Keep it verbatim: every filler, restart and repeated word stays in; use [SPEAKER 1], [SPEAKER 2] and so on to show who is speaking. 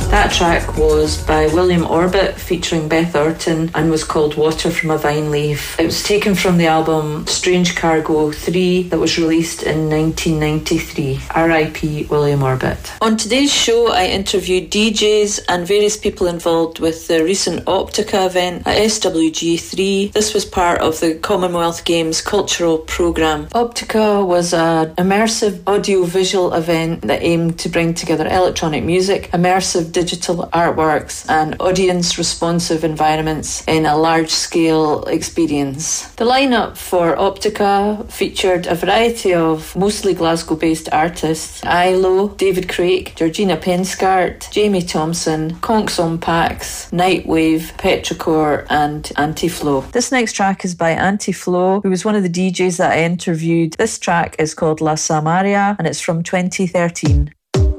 [SPEAKER 1] That track was by William Orbit featuring Beth Orton and was called Water from a Vine Leaf. It was taken from the album Strange Cargo three that was released in nineteen ninety-three. R I P William Orbit. On today's show, I interviewed D Js and various people involved with the recent Optica event at S W G three. This was part of the Commonwealth Games cultural programme. Optica was an immersive audio-visual event that aimed to bring together electronic music, immersive digital artworks and audience-responsive environments in a large-scale experience. The lineup for Optica featured a variety of mostly Glasgow-based artists: I L O, David Craik, Georgina Penscart, Jamie Thompson, Conks on Pax, Nightwave, Petrichor and Anti-Flow. This next track is by Anti-Flow, who was one of the D Js that I interviewed. This track is called La Samaria and it's from twenty thirteen.